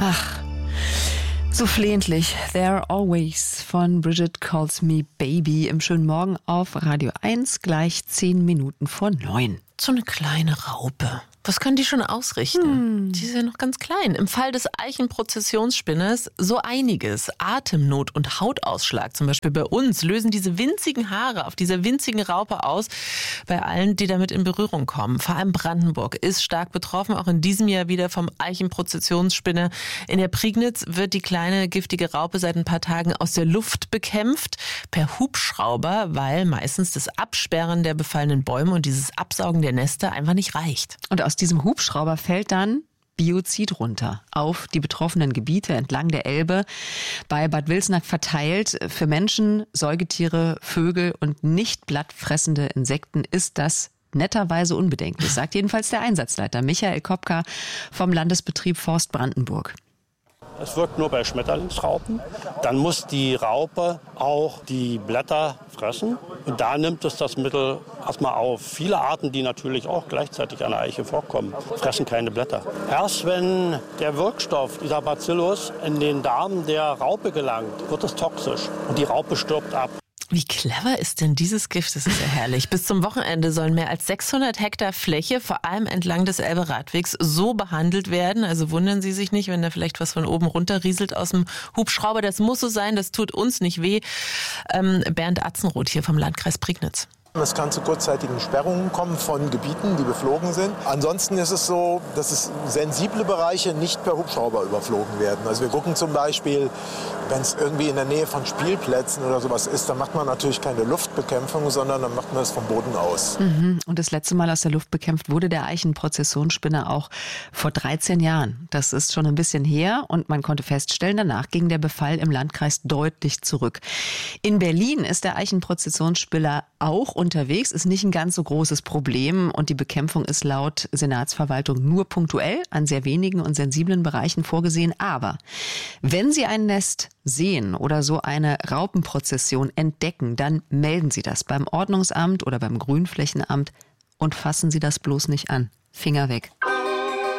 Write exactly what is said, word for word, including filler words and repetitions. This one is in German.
Ach, so flehentlich. There Always von Bridget Calls Me Baby im schönen Morgen auf Radio eins, gleich zehn Minuten vor neun. So eine kleine Raupe. Was können die schon ausrichten? Hm. Die ist ja noch ganz klein. Im Fall des Eichenprozessionsspinners so einiges. Atemnot und Hautausschlag zum Beispiel bei uns lösen diese winzigen Haare auf dieser winzigen Raupe aus bei allen, die damit in Berührung kommen. Vor allem Brandenburg ist stark betroffen, auch in diesem Jahr wieder vom Eichenprozessionsspinner. In der Prignitz wird die kleine giftige Raupe seit ein paar Tagen aus der Luft bekämpft, per Hubschrauber, weil meistens das Absperren der befallenen Bäume und dieses Absaugen der Nester einfach nicht reicht. Und aus diesem Hubschrauber fällt dann Biozid runter auf die betroffenen Gebiete entlang der Elbe bei Bad Wilsnack verteilt. Für Menschen, Säugetiere, Vögel und nicht blattfressende Insekten ist das netterweise unbedenklich, sagt jedenfalls der Einsatzleiter Michael Kopka vom Landesbetrieb Forst Brandenburg. Es wirkt nur bei Schmetterlingsraupen. Dann muss die Raupe auch die Blätter fressen. Und da nimmt es das Mittel erstmal auf. Viele Arten, die natürlich auch gleichzeitig an der Eiche vorkommen, fressen keine Blätter. Erst wenn der Wirkstoff, dieser Bacillus, in den Darm der Raupe gelangt, wird es toxisch. Und die Raupe stirbt ab. Wie clever ist denn dieses Gift? Das ist ja herrlich. Bis zum Wochenende sollen mehr als sechshundert Hektar Fläche, vor allem entlang des Elbe-Radwegs, so behandelt werden. Also wundern Sie sich nicht, wenn da vielleicht was von oben runter rieselt aus dem Hubschrauber. Das muss so sein, das tut uns nicht weh. Ähm, Bernd Atzenroth hier vom Landkreis Prignitz. Es kann zu kurzzeitigen Sperrungen kommen von Gebieten, die beflogen sind. Ansonsten ist es so, dass es sensible Bereiche nicht per Hubschrauber überflogen werden. Also wir gucken zum Beispiel, wenn es irgendwie in der Nähe von Spielplätzen oder sowas ist, dann macht man natürlich keine Luftbekämpfung, sondern dann macht man es vom Boden aus. Mhm. Und das letzte Mal aus der Luft bekämpft wurde der Eichenprozessionsspinner auch vor dreizehn Jahren. Das ist schon ein bisschen her und man konnte feststellen, danach ging der Befall im Landkreis deutlich zurück. In Berlin ist der Eichenprozessionsspinner auch unterwegs, ist nicht ein ganz so großes Problem und die Bekämpfung ist laut Senatsverwaltung nur punktuell an sehr wenigen und sensiblen Bereichen vorgesehen. Aber wenn Sie ein Nest sehen oder so eine Raupenprozession entdecken, dann melden Sie das beim Ordnungsamt oder beim Grünflächenamt und fassen Sie das bloß nicht an. Finger weg.